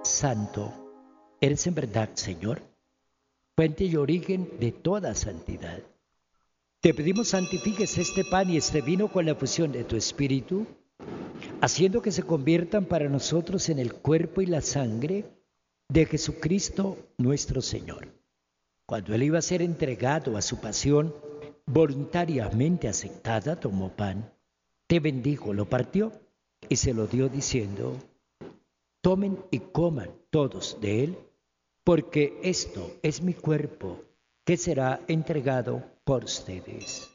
santo eres en verdad, Señor, fuente y origen de toda santidad. Te pedimos santifiques este pan y este vino con la fusión de tu Espíritu, haciendo que se conviertan para nosotros en el cuerpo y la sangre de Jesucristo nuestro Señor. Cuando Él iba a ser entregado a su pasión, voluntariamente aceptada, tomó pan, te bendijo, lo partió y se lo dio diciendo: tomen y coman todos de él, porque esto es mi cuerpo que será entregado por ustedes.